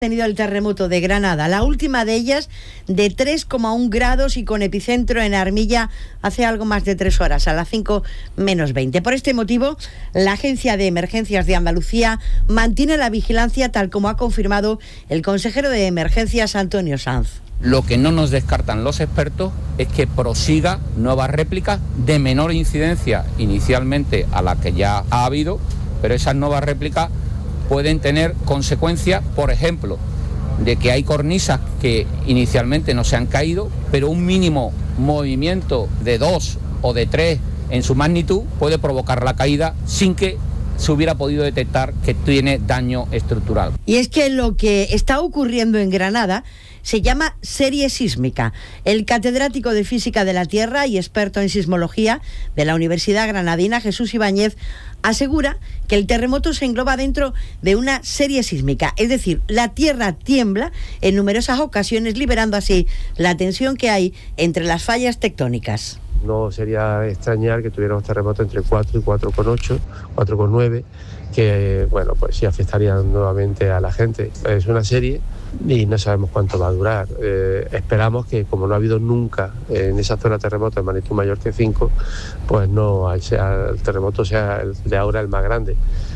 Tenido el terremoto de Granada, la última de ellas de 3,1 grados y con epicentro en Armilla hace algo más de 3 horas, a las 5 menos 20. Por este motivo, la Agencia de Emergencias de Andalucía mantiene la vigilancia tal como ha confirmado el consejero de Emergencias, Antonio Sanz. Lo que no nos descartan los expertos es que prosiga nuevas réplicas de menor incidencia inicialmente a la que ya ha habido, pero esas nuevas réplicas pueden tener consecuencias, por ejemplo, de que hay cornisas que inicialmente no se han caído, pero un mínimo movimiento de 2 o de 3 en su magnitud puede provocar la caída sin que se hubiera podido detectar que tiene daño estructural. Y es que lo que está ocurriendo en Granada se llama serie sísmica. El catedrático de Física de la Tierra y experto en sismología de la Universidad Granadina, Jesús Ibáñez, asegura que el terremoto se engloba dentro de una serie sísmica, es decir, la Tierra tiembla en numerosas ocasiones, liberando así la tensión que hay entre las fallas tectónicas. No sería extrañar que tuviéramos terremotos entre 4 y 4,8, 4,9, que bueno, pues sí afectarían nuevamente a la gente. Es una serie y no sabemos cuánto va a durar. Esperamos que, como no ha habido nunca en esa zona terremoto de magnitud mayor que 5, pues no el terremoto sea el de ahora el más grande.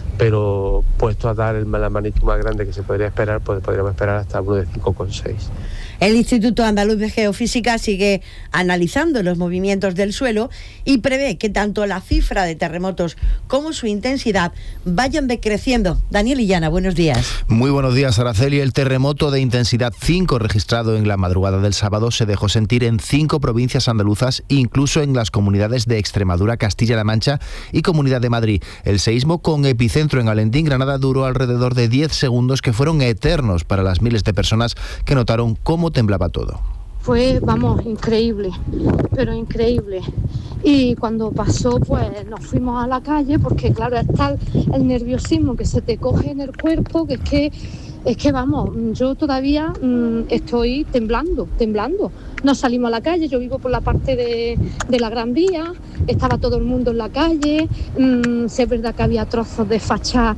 Pero puesto a dar la magnitud más grande que se podría esperar, pues podríamos esperar hasta uno de 5,6. El Instituto Andaluz de Geofísica sigue analizando los movimientos del suelo y prevé que tanto la cifra de terremotos como su intensidad vayan decreciendo. Daniel Illana, buenos días. Muy buenos días, Araceli. El terremoto de intensidad 5 registrado en la madrugada del sábado se dejó sentir en 5 provincias andaluzas, incluso en las comunidades de Extremadura, Castilla-La Mancha y Comunidad de Madrid. El seísmo con epicentro en Alendín, Granada, duró alrededor de 10 segundos que fueron eternos para las miles de personas que notaron cómo temblaba todo. Fue, increíble, pero increíble. Y cuando pasó, pues nos fuimos a la calle porque, claro, está el nerviosismo que se te coge en el cuerpo, que es que yo todavía estoy temblando. No salimos a la calle, yo vivo por la parte de la Gran Vía, estaba todo el mundo en la calle, es verdad que había trozos de fachada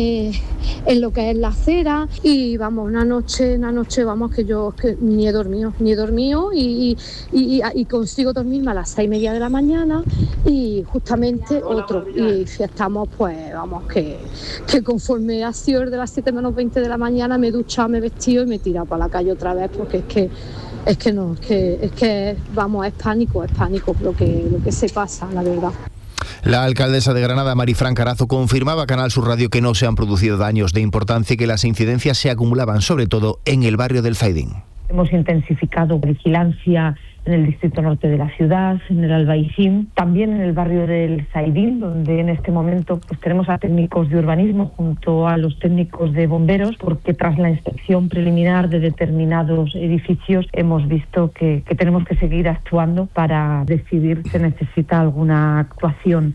en lo que es la acera y una noche que yo ni he dormido y consigo dormirme a las 6:30 de la mañana y justamente otro y estamos que conforme ha sido el de las 7 menos 20 de la mañana me he duchado, me he vestido y me he tirado para la calle otra vez porque es pánico lo que se pasa, la verdad. La alcaldesa de Granada, Marifran Carazo, confirmaba a Canal Sur Radio que no se han producido daños de importancia y que las incidencias se acumulaban sobre todo en el barrio del Zaidín. Hemos intensificado vigilancia en el distrito norte de la ciudad, en el Albaicín, también en el barrio del Zaidín, donde en este momento tenemos a técnicos de urbanismo junto a los técnicos de bomberos, porque tras la inspección preliminar de determinados edificios hemos visto que tenemos que seguir actuando para decidir si necesita alguna actuación.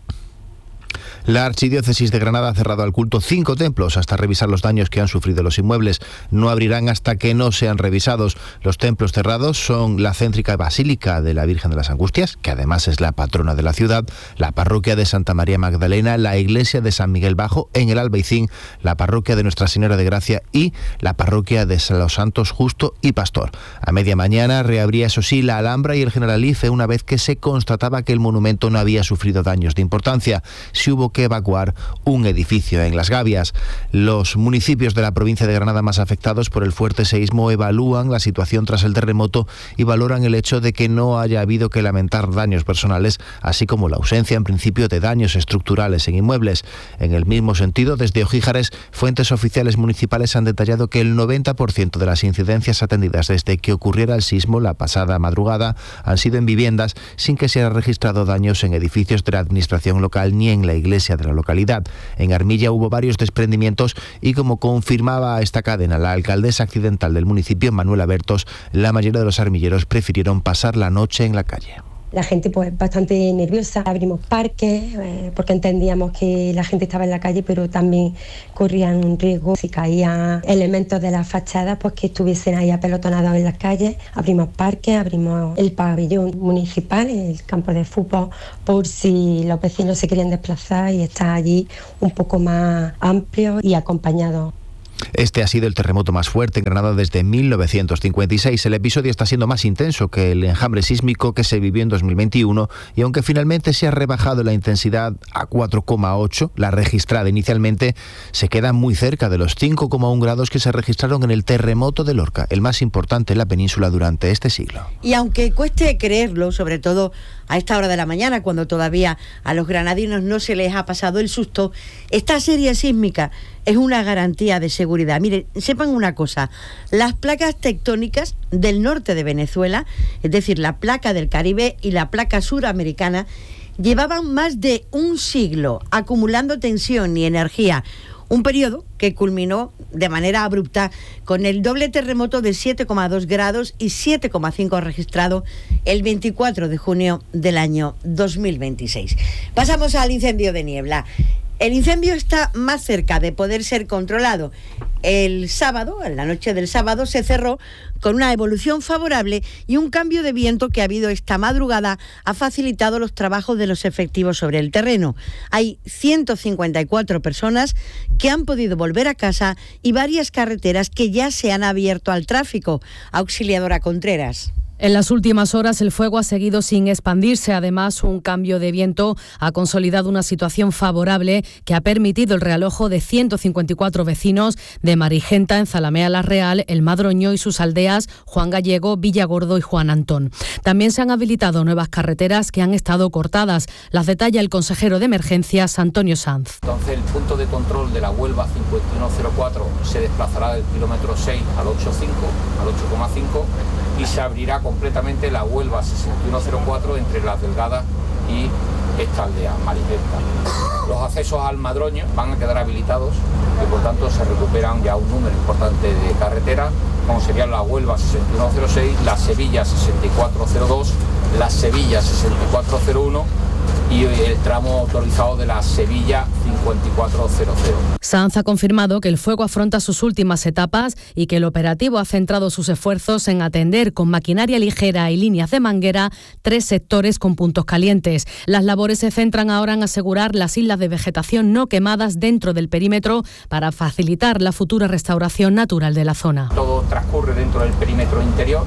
La Archidiócesis de Granada ha cerrado al culto 5 templos hasta revisar los daños que han sufrido los inmuebles. No abrirán hasta que no sean revisados. Los templos cerrados son la céntrica Basílica de la Virgen de las Angustias, que además es la patrona de la ciudad, la parroquia de Santa María Magdalena, la iglesia de San Miguel Bajo en el Albaicín, la parroquia de Nuestra Señora de Gracia y la parroquia de los Santos Justo y Pastor. A media mañana reabría, eso sí, la Alhambra y el Generalife una vez que se constataba que el monumento no había sufrido daños de importancia. Si hubo que evacuar un edificio en Las Gavias. Los municipios de la provincia de Granada más afectados por el fuerte seísmo evalúan la situación tras el terremoto y valoran el hecho de que no haya habido que lamentar daños personales, así como la ausencia en principio de daños estructurales en inmuebles. En el mismo sentido, desde Ojíjares, fuentes oficiales municipales han detallado que el 90% de las incidencias atendidas desde que ocurriera el sismo la pasada madrugada han sido en viviendas, sin que se haya registrado daños en edificios de la administración local ni en la iglesia de la localidad. En Armilla hubo varios desprendimientos y, como confirmaba esta cadena la alcaldesa accidental del municipio, Manuela Bertos, la mayoría de los armilleros prefirieron pasar la noche en la calle. La gente pues bastante nerviosa, abrimos parques porque entendíamos que la gente estaba en la calle, pero también corrían un riesgo si caían elementos de las fachadas, pues que estuviesen ahí apelotonados en las calles. Abrimos parques, abrimos el pabellón municipal, el campo de fútbol, por si los vecinos se querían desplazar y estar allí un poco más amplios y acompañados. Este ha sido el terremoto más fuerte en Granada desde 1956. El episodio está siendo más intenso que el enjambre sísmico que se vivió en 2021 y aunque finalmente se ha rebajado la intensidad a 4,8, la registrada inicialmente, se queda muy cerca de los 5,1 grados que se registraron en el terremoto de Lorca, el más importante en la península durante este siglo. Y aunque cueste creerlo, sobre todo a esta hora de la mañana, cuando todavía a los granadinos no se les ha pasado el susto, esta serie sísmica es una garantía de seguridad. Miren, sepan una cosa, las placas tectónicas del norte de Venezuela, es decir, la placa del Caribe y la placa suramericana, llevaban más de un siglo acumulando tensión y energía. Un periodo que culminó de manera abrupta con el doble terremoto de 7,2 grados y 7,5 registrado el 24 de junio del año 2026. Pasamos al incendio de Niebla. El incendio está más cerca de poder ser controlado. El sábado, en la noche del sábado, se cerró con una evolución favorable y un cambio de viento que ha habido esta madrugada ha facilitado los trabajos de los efectivos sobre el terreno. Hay 154 personas que han podido volver a casa y varias carreteras que ya se han abierto al tráfico. Auxiliadora Contreras. En las últimas horas el fuego ha seguido sin expandirse. Además, un cambio de viento ha consolidado una situación favorable que ha permitido el realojo de 154 vecinos de Marigenta, en Zalamea la Real, El Madroño y sus aldeas Juan Gallego, Villagordo y Juan Antón. También se han habilitado nuevas carreteras que han estado cortadas. Las detalla el consejero de Emergencias, Antonio Sanz. Entonces, el punto de control de la Huelva 5104 se desplazará del kilómetro 6 al 8,5 y se abrirá completamente la Huelva 6104 entre Las Delgadas y esta aldea, Marigenta. Los accesos al Madroño van a quedar habilitados y por tanto se recuperan ya un número importante de carreteras, como serían la Huelva 6106, la Sevilla 6402, la Sevilla 6401 y el tramo autorizado de la Sevilla 5400. Sanz ha confirmado que el fuego afronta sus últimas etapas y que el operativo ha centrado sus esfuerzos en atender con maquinaria ligera y líneas de manguera 3 sectores con puntos calientes. Las labores se centran ahora en asegurar las islas de vegetación no quemadas dentro del perímetro para facilitar la futura restauración natural de la zona. Todo transcurre dentro del perímetro interior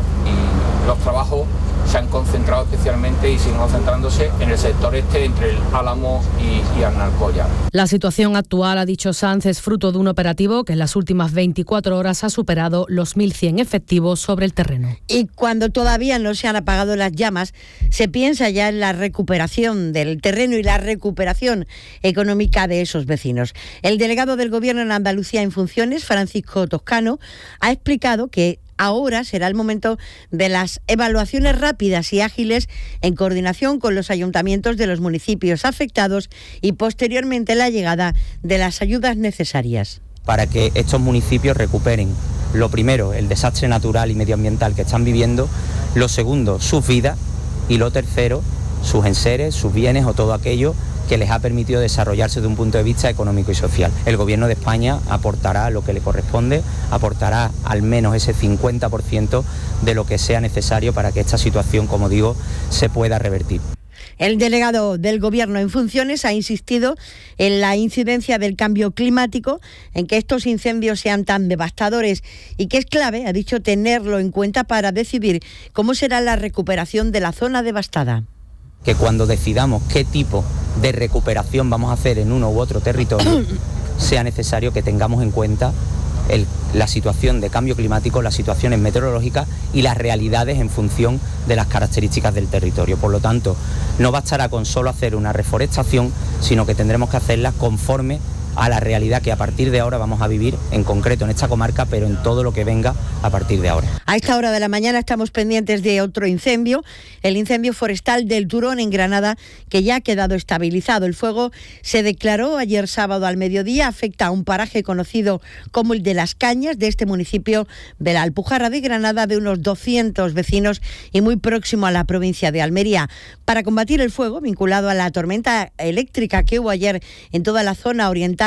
y los trabajos se han concentrado especialmente y siguen concentrándose en el sector este entre el Álamo y Arnalcoya. La situación actual, ha dicho Sanz, es fruto de un operativo que en las últimas 24 horas ha superado los 1.100 efectivos sobre el terreno. Y cuando todavía no se han apagado las llamas, se piensa ya en la recuperación del terreno y la recuperación económica de esos vecinos. El delegado del Gobierno en Andalucía en funciones, Francisco Toscano, ha explicado que ahora será el momento de las evaluaciones rápidas y ágiles en coordinación con los ayuntamientos de los municipios afectados y posteriormente la llegada de las ayudas necesarias. Para que estos municipios recuperen, lo primero, el desastre natural y medioambiental que están viviendo, lo segundo, sus vidas y lo tercero, sus enseres, sus bienes o todo aquello que les ha permitido desarrollarse de un punto de vista económico y social. El Gobierno de España aportará lo que le corresponde, aportará al menos ese 50% de lo que sea necesario para que esta situación, como digo, se pueda revertir. El delegado del Gobierno en funciones ha insistido en la incidencia del cambio climático, en que estos incendios sean tan devastadores y que es clave, ha dicho, tenerlo en cuenta para decidir cómo será la recuperación de la zona devastada. Que cuando decidamos qué tipo de recuperación vamos a hacer en uno u otro territorio, sea necesario que tengamos en cuenta la situación de cambio climático, las situaciones meteorológicas y las realidades en función de las características del territorio. Por lo tanto, no bastará con solo hacer una reforestación, sino que tendremos que hacerla conforme a la realidad que a partir de ahora vamos a vivir, en concreto en esta comarca, pero en todo lo que venga a partir de ahora. A esta hora de la mañana estamos pendientes de otro incendio, el incendio forestal del Turón en Granada, que ya ha quedado estabilizado. El fuego se declaró ayer sábado al mediodía, afecta a un paraje conocido como el de Las Cañas, de este municipio de la Alpujarra de Granada, de unos 200 vecinos y muy próximo a la provincia de Almería. Para combatir el fuego vinculado a la tormenta eléctrica que hubo ayer en toda la zona oriental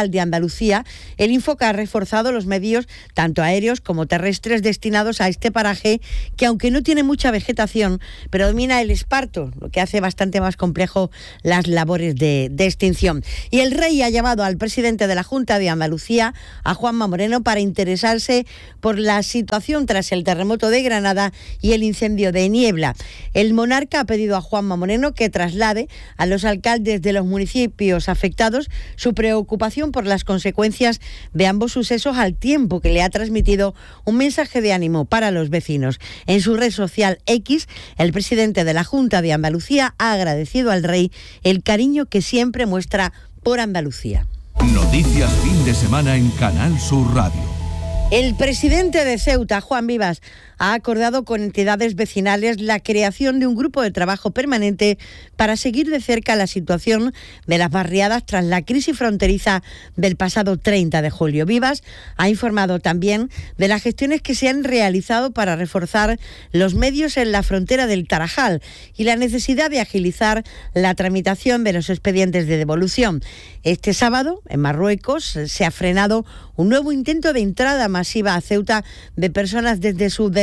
Forestal de Andalucía, el Infoca ha reforzado los medios tanto aéreos como terrestres destinados a este paraje que, aunque no tiene mucha vegetación, predomina el esparto, lo que hace bastante más complejo las labores de extinción. Y el Rey ha llamado al presidente de la Junta de Andalucía, a Juanma Moreno, para interesarse por la situación tras el terremoto de Granada y el incendio de Niebla. El monarca ha pedido a Juanma Moreno que traslade a los alcaldes de los municipios afectados su preocupación por las consecuencias de ambos sucesos, al tiempo que le ha transmitido un mensaje de ánimo para los vecinos. En su red social X, el presidente de la Junta de Andalucía ha agradecido al Rey el cariño que siempre muestra por Andalucía. Noticias fin de semana en Canal Sur Radio. El presidente de Ceuta, Juan Vivas, ha acordado con entidades vecinales la creación de un grupo de trabajo permanente para seguir de cerca la situación de las barriadas tras la crisis fronteriza del pasado 30 de julio. Vivas ha informado también de las gestiones que se han realizado para reforzar los medios en la frontera del Tarajal y la necesidad de agilizar la tramitación de los expedientes de devolución. Este sábado, en Marruecos, se ha frenado un nuevo intento de entrada masiva a Ceuta de personas desde su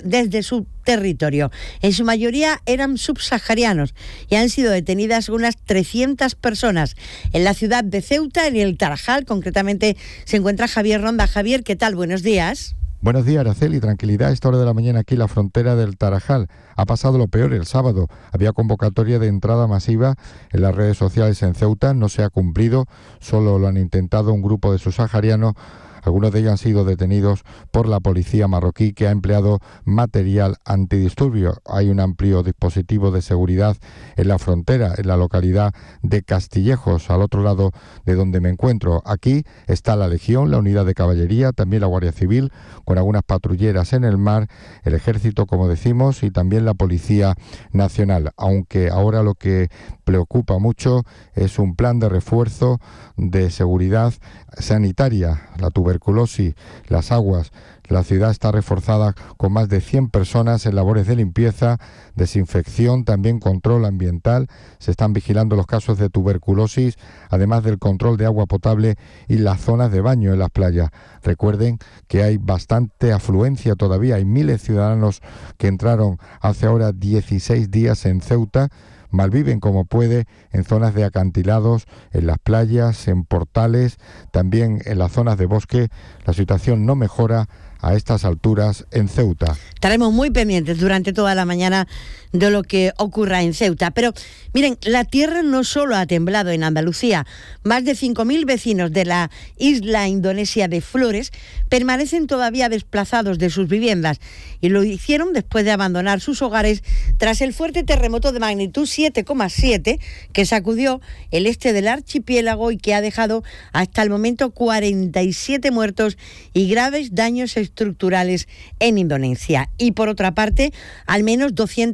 territorio. En su mayoría eran subsaharianos y han sido detenidas unas 300 personas. En la ciudad de Ceuta, en el Tarajal, concretamente, se encuentra Javier Ronda. Javier, ¿qué tal? Buenos días. Buenos días, Araceli. Tranquilidad a esta hora de la mañana aquí en la frontera del Tarajal. Ha pasado lo peor el sábado. Había convocatoria de entrada masiva en las redes sociales en Ceuta. No se ha cumplido. Solo lo han intentado un grupo de subsaharianos. Algunos de ellos han sido detenidos por la policía marroquí, que ha empleado material antidisturbios. Hay un amplio dispositivo de seguridad en la frontera, en la localidad de Castillejos, al otro lado de donde me encuentro. Aquí está la Legión, la Unidad de Caballería, también la Guardia Civil, con algunas patrulleras en el mar, el Ejército, como decimos, y también la Policía Nacional. Aunque ahora lo que preocupa mucho es un plan de refuerzo de seguridad sanitaria, la tuberculosis, las aguas. La ciudad está reforzada con más de 100 personas en labores de limpieza, desinfección, también control ambiental. Se están vigilando los casos de tuberculosis, además del control de agua potable y las zonas de baño en las playas. Recuerden que hay bastante afluencia todavía. Hay miles de ciudadanos que entraron hace ahora 16 días en Ceuta. Malviven como puede en zonas de acantilados, en las playas, en portales, también en las zonas de bosque. La situación no mejora a estas alturas en Ceuta. Estaremos muy pendientes durante toda la mañana de lo que ocurra en Ceuta. Pero miren, la tierra no solo ha temblado en Andalucía. Más de 5.000 vecinos de la isla indonesia de Flores permanecen todavía desplazados de sus viviendas y lo hicieron después de abandonar sus hogares tras el fuerte terremoto de magnitud 7,7 que sacudió el este del archipiélago y que ha dejado hasta el momento 47 muertos y graves daños estructurales en Indonesia. Y por otra parte, al menos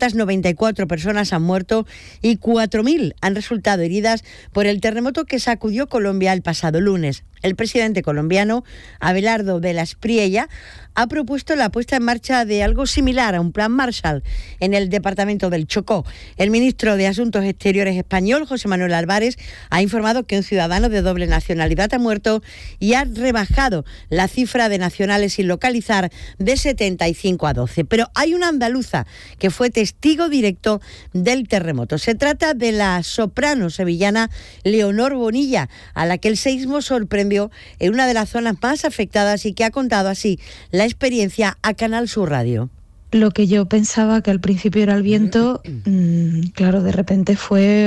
294 personas han muerto y 4.000 han resultado heridas por el terremoto que sacudió Colombia el pasado lunes. El presidente colombiano, Abelardo de la Espriella, ha propuesto la puesta en marcha de algo similar a un plan Marshall en el departamento del Chocó. El ministro de Asuntos Exteriores español, José Manuel Álvarez, ha informado que un ciudadano de doble nacionalidad ha muerto y ha rebajado la cifra de nacionales sin localizar de 75 a 12. Pero hay una andaluza que fue testigo directo del terremoto. Se trata de la soprano sevillana Leonor Bonilla, a la que el seísmo sorprendió en una de las zonas más afectadas y que ha contado así la experiencia a Canal Sur Radio. Lo que yo pensaba que al principio era el viento, claro, de repente fue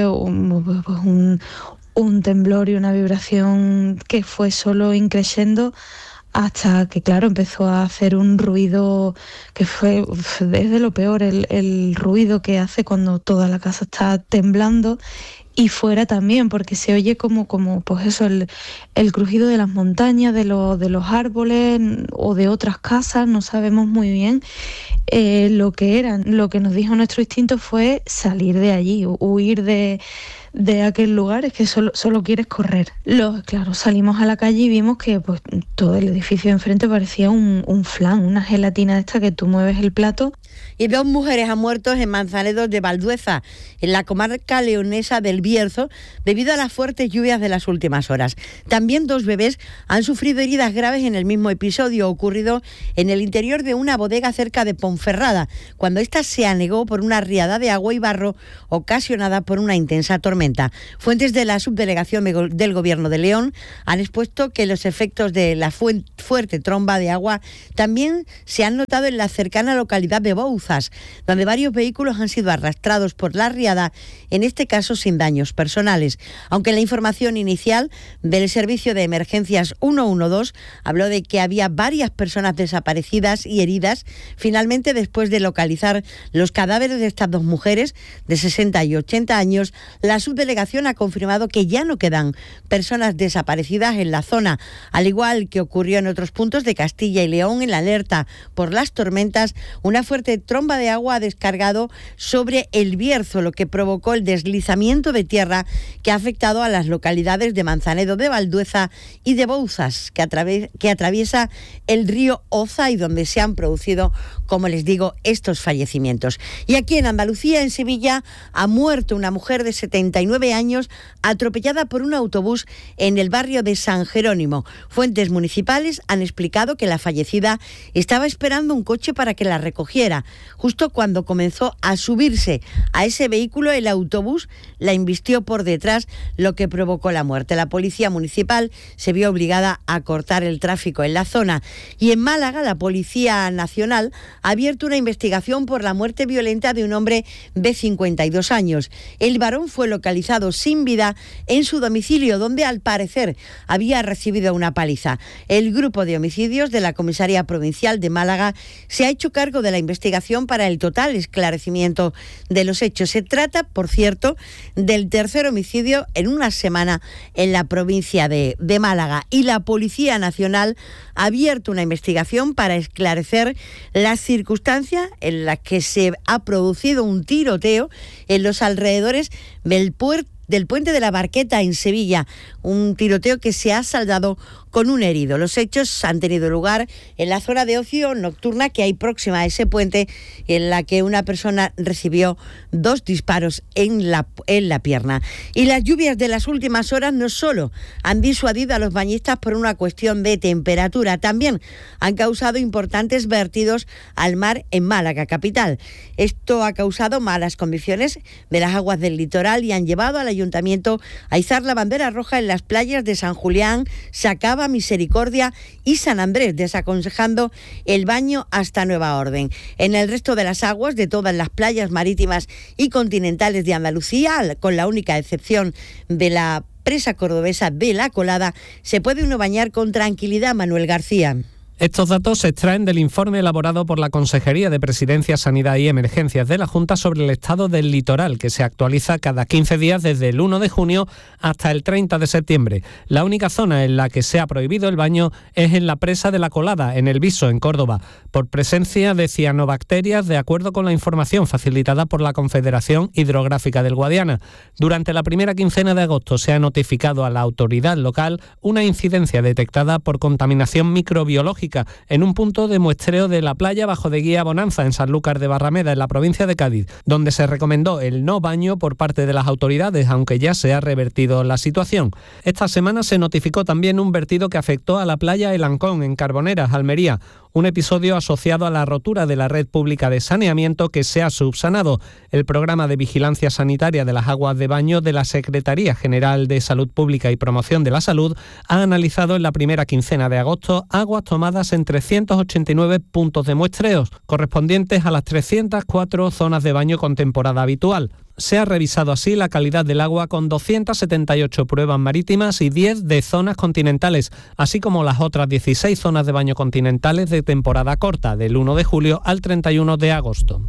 un temblor y una vibración que fue solo increciendo hasta que, claro, empezó a hacer un ruido que fue desde lo peor, el ruido que hace cuando toda la casa está temblando. Y fuera también, porque se oye como pues eso, el crujido de las montañas, de los árboles o de otras casas, no sabemos muy bien lo que eran. Lo que nos dijo nuestro instinto fue salir de allí, huir de de aquel lugar es que solo quieres correr. Claro, salimos a la calle y vimos que pues todo el edificio de enfrente parecía un flan, una gelatina esta que tú mueves el plato. Y 2 mujeres han muerto en Manzanedo de Valdueza, en la comarca leonesa del Bierzo, debido a las fuertes lluvias de las últimas horas. También 2 bebés han sufrido heridas graves en el mismo episodio ocurrido en el interior de una bodega cerca de Ponferrada, cuando ésta se anegó por una riada de agua y barro ocasionada por una intensa tormenta. Fuentes de la subdelegación del Gobierno de León han expuesto que los efectos de la fuerte tromba de agua también se han notado en la cercana localidad de Bouzas, donde varios vehículos han sido arrastrados por la riada, en este caso sin daños personales. Aunque la información inicial del Servicio de Emergencias 112 habló de que había varias personas desaparecidas y heridas, finalmente, después de localizar los cadáveres de estas 2 mujeres de 60 y 80 años, la subdelegación ha confirmado que ya no quedan personas desaparecidas en la zona, al igual que ocurrió en otros puntos de Castilla y León. En la alerta por las tormentas, una fuerte tromba de agua ha descargado sobre el Bierzo, lo que provocó el deslizamiento de tierra que ha afectado a las localidades de Manzanedo de Valdueza y de Bouzas, que atraviesa el río Oza y donde se han producido, como les digo, estos fallecimientos. Y aquí en Andalucía, en Sevilla, ha muerto una mujer de 79 años atropellada por un autobús en el barrio de San Jerónimo. Fuentes municipales han explicado que la fallecida estaba esperando un coche para que la recogiera. Justo cuando comenzó a subirse a ese vehículo, el autobús la embistió por detrás, lo que provocó la muerte. La policía municipal se vio obligada a cortar el tráfico en la zona. Y en Málaga, la Policía Nacional ha abierto una investigación por la muerte violenta de un hombre de 52 años. El varón fue localizado sin vida en su domicilio, donde al parecer había recibido una paliza. El grupo de homicidios de la Comisaría Provincial de Málaga se ha hecho cargo de la investigación para el total esclarecimiento de los hechos. Se trata, por cierto, del tercer homicidio en una semana en la provincia de Málaga. Y la Policía Nacional ha abierto una investigación para esclarecer las circunstancias en las que se ha producido un tiroteo en los alrededores del Puente de la Barqueta en Sevilla, un tiroteo que se ha saldado con un herido. Los hechos han tenido lugar en la zona de ocio nocturna que hay próxima a ese puente, en la que una persona recibió 2 disparos en la pierna. Y las lluvias de las últimas horas no solo han disuadido a los bañistas por una cuestión de temperatura, también han causado importantes vertidos al mar en Málaga capital. Esto ha causado malas condiciones de las aguas del litoral y han llevado al ayuntamiento a izar la bandera roja en las playas de San Julián, Sacaba, Misericordia y San Andrés, desaconsejando el baño hasta nueva orden. En el resto de las aguas de todas las playas marítimas y continentales de Andalucía, con la única excepción de la presa cordobesa de La Colada, se puede uno bañar con tranquilidad. Manuel García. Estos datos se extraen del informe elaborado por la Consejería de Presidencia, Sanidad y Emergencias de la Junta sobre el estado del litoral, que se actualiza cada 15 días desde el 1 de junio hasta el 30 de septiembre. La única zona en la que se ha prohibido el baño es en la presa de La Colada, en El Viso, en Córdoba, por presencia de cianobacterias, de acuerdo con la información facilitada por la Confederación Hidrográfica del Guadiana. Durante la primera quincena de agosto se ha notificado a la autoridad local una incidencia detectada por contaminación microbiológica en un punto de muestreo de la playa Bajo de Guía Bonanza, en Sanlúcar de Barrameda, en la provincia de Cádiz, donde se recomendó el no baño por parte de las autoridades, aunque ya se ha revertido la situación. Esta semana se notificó también un vertido que afectó a la playa El Ancón, en Carboneras, Almería, un episodio asociado a la rotura de la red pública de saneamiento que se ha subsanado. El programa de vigilancia sanitaria de las aguas de baño de la Secretaría General de Salud Pública y Promoción de la Salud ha analizado en la primera quincena de agosto aguas tomadas en 389 puntos de muestreos, correspondientes a las 304 zonas de baño con temporada habitual. Se ha revisado así la calidad del agua con 278 pruebas marítimas y 10 de zonas continentales, así como las otras 16 zonas de baño continentales de temporada corta, del 1 de julio al 31 de agosto.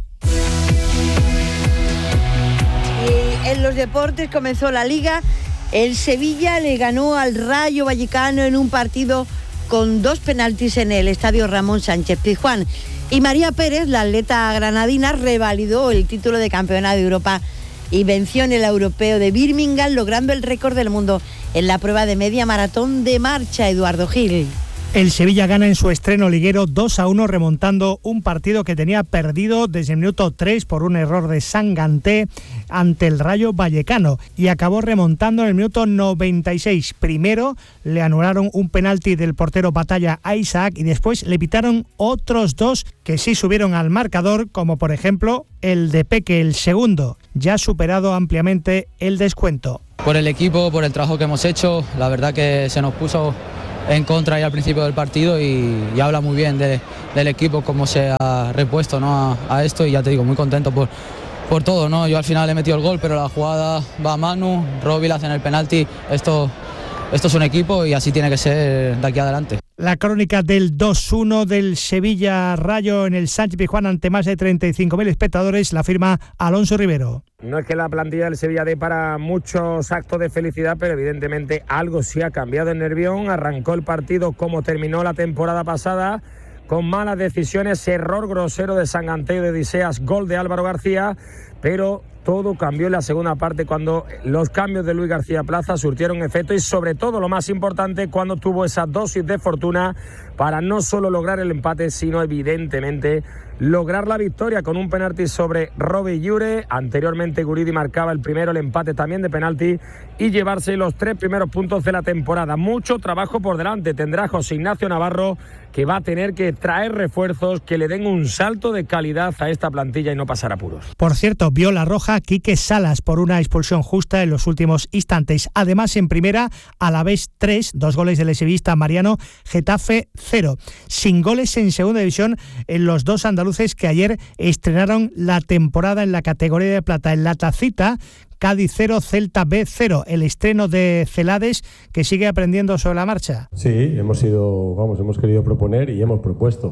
Y en los deportes comenzó la Liga. El Sevilla le ganó al Rayo Vallecano en un partido con 2 penaltis en el estadio Ramón Sánchez Pizjuán. Y María Pérez, la atleta granadina, revalidó el título de campeona de Europa y venció en el europeo de Birmingham, logrando el récord del mundo en la prueba de media maratón de marcha. Eduardo Gil. El Sevilla gana en su estreno liguero 2-1, remontando un partido que tenía perdido desde el minuto 3 por un error de Sanganté ante el Rayo Vallecano, y acabó remontando en el minuto 96. Primero le anularon un penalti del portero Batalla a Isaac y después le pitaron otros dos que sí subieron al marcador, como por ejemplo el de Peque, el segundo, ya superado ampliamente el descuento. Por el equipo, por el trabajo que hemos hecho, la verdad que se nos puso en contra ahí al principio del partido y habla muy bien del equipo, cómo se ha repuesto, ¿no?, a esto, y ya te digo, muy contento por todo, ¿no? Yo al final he metido el gol, pero la jugada va a Manu, Robbie le hacen el penalti. Esto es un equipo y así tiene que ser de aquí adelante. La crónica del 2-1 del Sevilla Rayo en el Sánchez-Pizjuán ante más de 35.000 espectadores la firma Alonso Rivero. No es que la plantilla del Sevilla dé para muchos actos de felicidad, pero evidentemente algo sí ha cambiado en Nervión. Arrancó el partido como terminó la temporada pasada, con malas decisiones, error grosero de Sanganté de Odiseas, gol de Álvaro García, pero todo cambió en la segunda parte cuando los cambios de Luis García Plaza surtieron efecto y sobre todo lo más importante, cuando tuvo esa dosis de fortuna para no solo lograr el empate, sino evidentemente lograr la victoria con un penalti sobre Robbie Llure. Anteriormente Guridi marcaba el primero, el empate también de penalti, y llevarse los 3 primeros puntos de la temporada. Mucho trabajo por delante tendrá José Ignacio Navarro, que va a tener que traer refuerzos que le den un salto de calidad a esta plantilla y no pasar apuros. Por cierto, vio la roja Quique Salas por una expulsión justa en los últimos instantes. Además, en primera, Alavés 3, 2 goles del sevillista Mariano, Getafe 0. Sin goles en segunda división en los dos andaluces que ayer estrenaron la temporada en la categoría de plata. En la tacita, Cádiz 0, Celta B 0, el estreno de Celades, que sigue aprendiendo sobre la marcha. Sí, hemos querido proponer y hemos propuesto.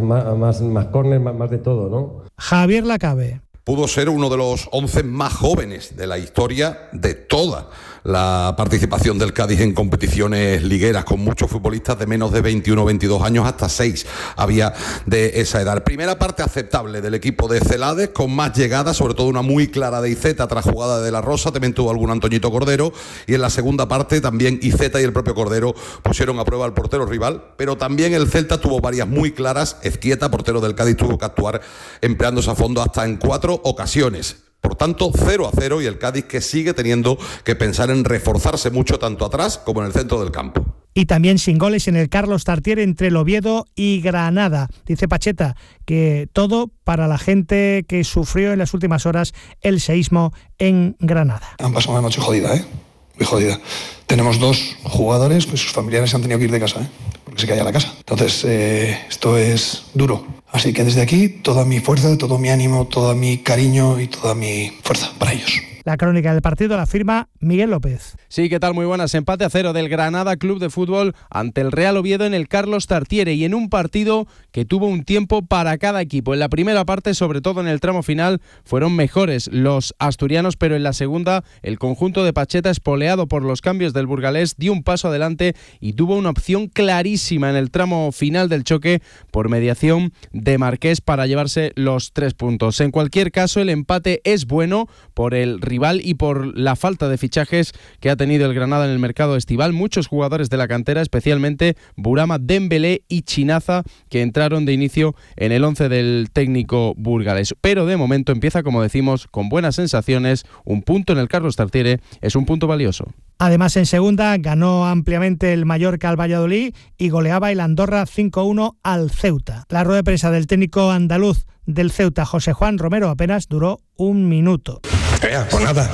Más córner, más de todo, ¿no? Javier Lacabe. Pudo ser uno de los 11 más jóvenes de la historia de toda la participación del Cádiz en competiciones ligueras, con muchos futbolistas de menos de 21 o 22 años, hasta 6 había de esa edad. Primera parte aceptable del equipo de Celades, con más llegadas, sobre todo una muy clara de Iceta tras jugada de La Rosa, también tuvo algún Antoñito Cordero, y en la segunda parte también Iceta y el propio Cordero pusieron a prueba al portero rival, pero también el Celta tuvo varias muy claras. Ezquieta, portero del Cádiz, tuvo que actuar empleándose a fondo hasta en 4 ocasiones. Por tanto, 0-0, y el Cádiz que sigue teniendo que pensar en reforzarse mucho tanto atrás como en el centro del campo. Y también sin goles en el Carlos Tartiere entre el Oviedo y Granada. Dice Pacheta que todo para la gente que sufrió en las últimas horas el seísmo en Granada. Han pasado una noche jodida, muy jodida. Tenemos 2 jugadores que sus familiares han tenido que ir de casa, porque se caía la casa. Entonces, esto es duro. Así que desde aquí, toda mi fuerza, todo mi ánimo, todo mi cariño y toda mi fuerza para ellos. La crónica del partido la firma Miguel López. Sí, ¿qué tal? Muy buenas. Empate a 0 del Granada Club de Fútbol ante el Real Oviedo en el Carlos Tartiere, y en un partido que tuvo un tiempo para cada equipo. En la primera parte, sobre todo en el tramo final, fueron mejores los asturianos, pero en la segunda el conjunto de Pacheta, espoleado por los cambios del burgalés, dio un paso adelante y tuvo una opción clarísima en el tramo final del choque por mediación de Marqués para llevarse los 3 puntos. En cualquier caso, el empate es bueno por el rival y por la falta de fichajes que ha tenido el Granada en el mercado estival. Muchos jugadores de la cantera, especialmente Burama, Dembélé y Chinaza, que entraron de inicio en el 11 del técnico burgalés. Pero de momento empieza, como decimos, con buenas sensaciones. Un punto en el Carlos Tartiere es un punto valioso. Además, en segunda ganó ampliamente el Mallorca al Valladolid y goleaba el Andorra 5-1 al Ceuta. La rueda de prensa del técnico andaluz del Ceuta, José Juan Romero, apenas duró 1 minuto. Pues nada.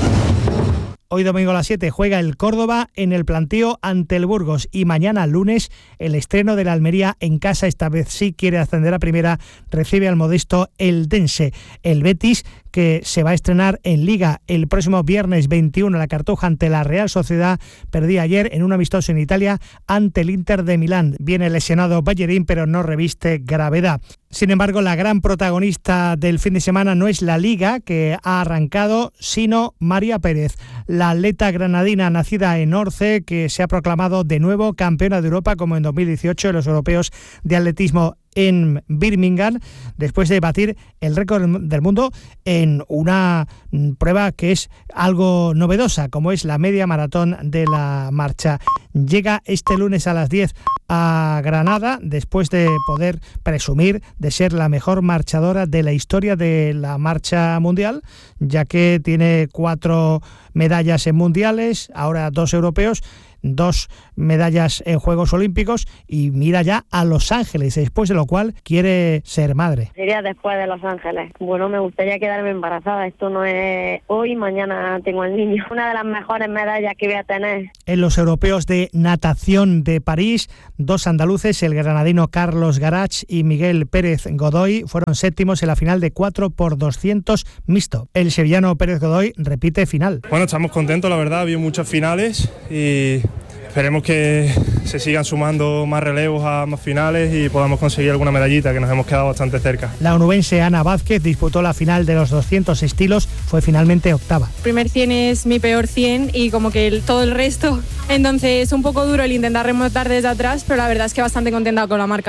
Hoy domingo a las 7 juega el Córdoba en el plantío ante el Burgos, y mañana lunes el estreno de la Almería en casa. Esta vez sí quiere ascender a primera, recibe al modesto Eldense. El Betis, que se va a estrenar en Liga el próximo viernes 21 en la Cartuja ante la Real Sociedad, perdía ayer en un amistoso en Italia ante el Inter de Milán. Viene lesionado Bellerín, pero no reviste gravedad. Sin embargo, la gran protagonista del fin de semana no es la Liga, que ha arrancado, sino María Pérez, la atleta granadina nacida en Orce, que se ha proclamado de nuevo campeona de Europa, como en 2018 en los europeos de atletismo en Birmingham, después de batir el récord del mundo en una prueba que es algo novedosa, como es la media maratón de la marcha. Llega este lunes a las 10 a Granada, después de poder presumir de ser la mejor marchadora de la historia de la marcha mundial, ya que tiene 4 medallas en mundiales, ahora 2 europeos, 2 medallas en Juegos Olímpicos y mira ya a Los Ángeles, después de lo cual quiere ser madre. Sería después de Los Ángeles. Bueno, me gustaría quedarme embarazada. Esto no es hoy, mañana tengo al niño. Una de las mejores medallas que voy a tener. En los europeos de natación de París, 2 andaluces, el granadino Carlos Garach y Miguel Pérez Godoy, fueron séptimos en la final de 4x200 mixto. El sevillano Pérez Godoy repite final. Bueno, estamos contentos, la verdad, ha habido muchas finales y esperemos que se sigan sumando más relevos a más finales y podamos conseguir alguna medallita, que nos hemos quedado bastante cerca. La onubense Ana Vázquez disputó la final de los 200 estilos, fue finalmente octava. El primer 100 es mi peor 100 y como que todo el resto, entonces es un poco duro el intentar remontar desde atrás, pero la verdad es que bastante contenta con la marca.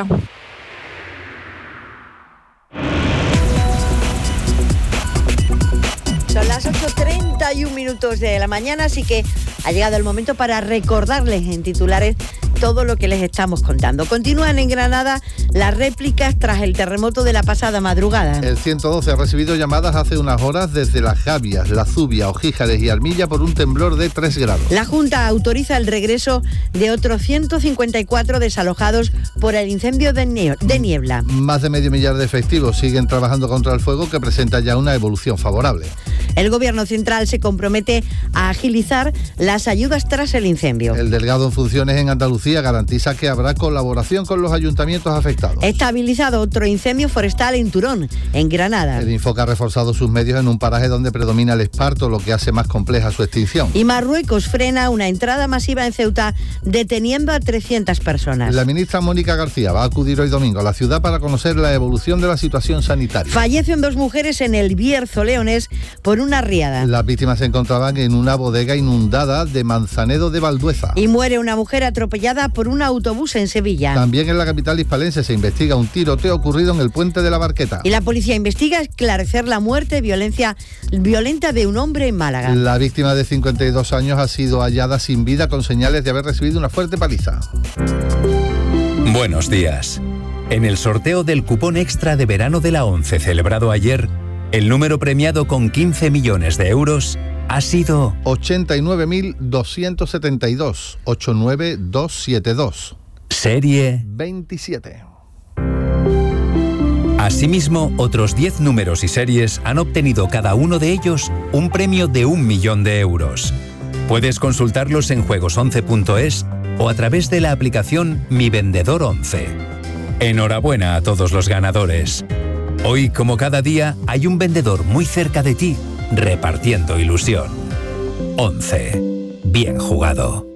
Son las 8:31 de la mañana, así que ha llegado el momento para recordarles en titulares todo lo que les estamos contando. Continúan en Granada las réplicas tras el terremoto de la pasada madrugada. El 112 ha recibido llamadas hace unas horas desde Las Gavias, La Zubia, Ojíjares y Armilla por un temblor de 3 grados. La Junta autoriza el regreso de otros 154 desalojados por el incendio de Niebla. Más de medio millar de efectivos siguen trabajando contra el fuego, que presenta ya una evolución favorable. El Gobierno central se compromete a agilizar las ayudas tras el incendio. El delegado en funciones en Andalucía garantiza que habrá colaboración con los ayuntamientos afectados. Estabilizado otro incendio forestal en Turón, en Granada. El Infoca ha reforzado sus medios en un paraje donde predomina el esparto, lo que hace más compleja su extinción. Y Marruecos frena una entrada masiva en Ceuta, deteniendo a 300 personas. La ministra Mónica García va a acudir hoy domingo a la ciudad para conocer la evolución de la situación sanitaria. Fallecen 2 mujeres en el Bierzo leonés por una riada. Las víctimas se encontraban en una bodega inundada de Manzanedo de Valdueza. Y muere una mujer atropellada por un autobús en Sevilla. También en la capital hispalense se investiga un tiroteo ocurrido en el puente de la Barqueta. Y la policía investiga esclarecer la muerte violenta de un hombre en Málaga. La víctima de 52 años ha sido hallada sin vida con señales de haber recibido una fuerte paliza. Buenos días. En el sorteo del cupón extra de verano de la ONCE celebrado ayer, el número premiado con 15 millones de euros ha sido 89.272, 89272. Serie 27. Asimismo, otros 10 números y series han obtenido cada uno de ellos un premio de 1 millón de euros. Puedes consultarlos en juegos11.es o a través de la aplicación Mi Vendedor 11. Enhorabuena a todos los ganadores. Hoy, como cada día, hay un vendedor muy cerca de ti, repartiendo ilusión. 11. Bien jugado.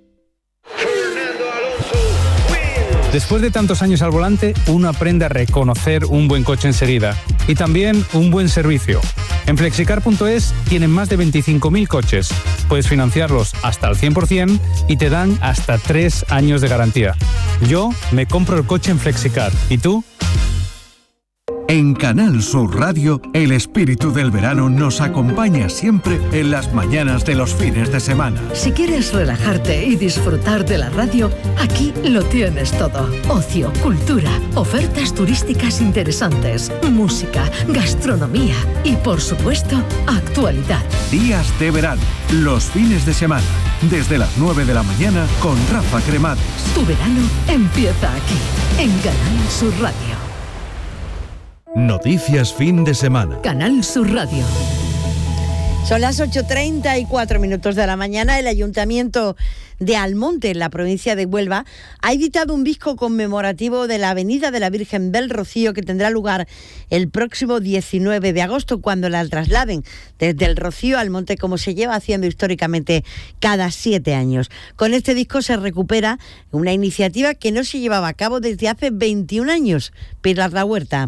Después de tantos años al volante, uno aprende a reconocer un buen coche enseguida y también un buen servicio. En Flexicar.es tienen más de 25.000 coches. Puedes financiarlos hasta el 100% y te dan hasta 3 años de garantía. Yo me compro el coche en Flexicar. ¿Y tú? En Canal Sur Radio, el espíritu del verano nos acompaña siempre en las mañanas de los fines de semana. Si quieres relajarte y disfrutar de la radio, aquí lo tienes todo. Ocio, cultura, ofertas turísticas interesantes, música, gastronomía y, por supuesto, actualidad. Días de verano, los fines de semana, desde las 9 de la mañana con Rafa Cremades. Tu verano empieza aquí, en Canal Sur Radio. Noticias fin de semana. Canal Sur Radio. Son las 8:34 de la mañana. El Ayuntamiento de Almonte, en la provincia de Huelva, ha editado un disco conmemorativo de la Avenida de la Virgen del Rocío, que tendrá lugar el próximo 19 de agosto, cuando la trasladen desde el Rocío a Almonte, como se lleva haciendo históricamente cada 7 años. Con este disco se recupera una iniciativa que no se llevaba a cabo desde hace 21 años. Pilar La Huerta.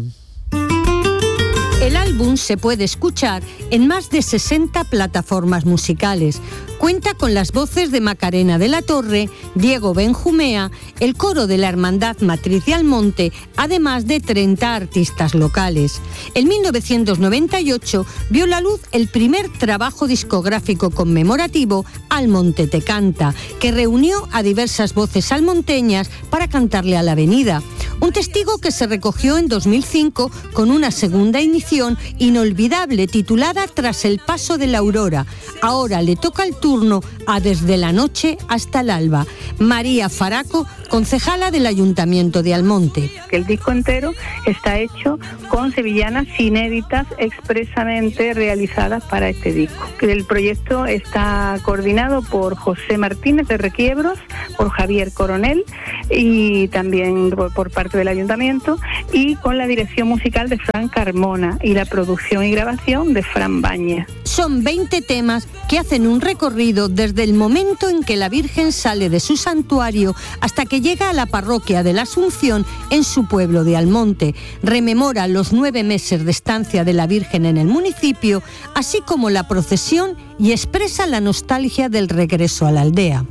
El álbum se puede escuchar en más de 60 plataformas musicales. Cuenta con las voces de Macarena de la Torre, Diego Benjumea, el coro de la Hermandad Matriz de Almonte, además de 30 artistas locales. En 1998 vio la luz el primer trabajo discográfico conmemorativo, Almonte te canta, que reunió a diversas voces almonteñas para cantarle a la avenida. Un testigo que se recogió en 2005 con una segunda edición inolvidable titulada Tras el paso de la aurora. Ahora le toca el turno a Desde la noche hasta el alba. María Faraco, concejala del Ayuntamiento de Almonte. El disco entero está hecho con sevillanas inéditas expresamente realizadas para este disco. El proyecto está coordinado por José Martínez de Requiebros, por Javier Coronel y también por parte del Ayuntamiento, y con la dirección musical de Fran Carmona y la producción y grabación de Fran Bañez. Son 20 temas que hacen un recorrido desde el momento en que la Virgen sale de su santuario hasta que llega a la parroquia de la Asunción en su pueblo de Almonte. Rememora los 9 meses de estancia de la Virgen en el municipio, así como la procesión, y expresa la nostalgia del regreso a la aldea.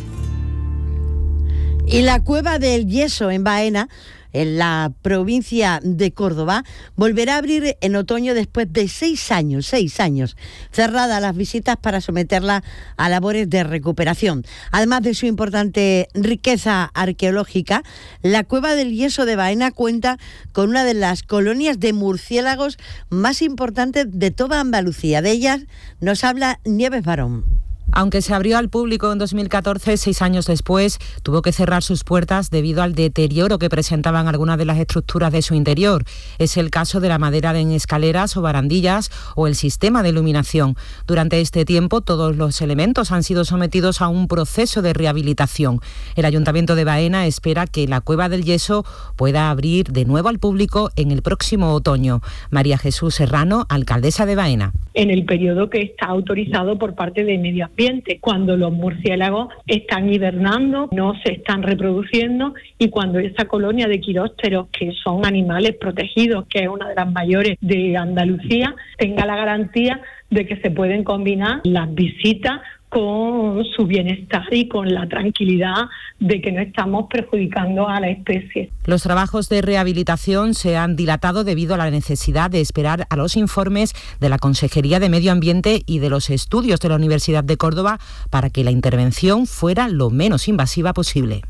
Y la Cueva del Yeso en Baena, en la provincia de Córdoba, volverá a abrir en otoño después de 6 años, cerrada a las visitas para someterla a labores de recuperación. Además de su importante riqueza arqueológica, la Cueva del Yeso de Baena cuenta con una de las colonias de murciélagos más importantes de toda Andalucía. De ellas nos habla Nieves Barón. Aunque se abrió al público en 2014, 6 años después tuvo que cerrar sus puertas debido al deterioro que presentaban algunas de las estructuras de su interior. Es el caso de la madera en escaleras o barandillas o el sistema de iluminación. Durante este tiempo, todos los elementos han sido sometidos a un proceso de rehabilitación. El Ayuntamiento de Baena espera que la Cueva del Yeso pueda abrir de nuevo al público en el próximo otoño. María Jesús Serrano, alcaldesa de Baena. En el periodo que está autorizado por parte de Medio Ambiente, cuando los murciélagos están hibernando, no se están reproduciendo, y cuando esa colonia de quirópteros, que son animales protegidos, que es una de las mayores de Andalucía, tenga la garantía de que se pueden combinar las visitas con su bienestar y con la tranquilidad de que no estamos perjudicando a la especie. Los trabajos de rehabilitación se han dilatado debido a la necesidad de esperar a los informes de la Consejería de Medio Ambiente y de los estudios de la Universidad de Córdoba para que la intervención fuera lo menos invasiva posible.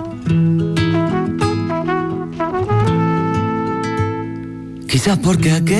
Quizás porque aquel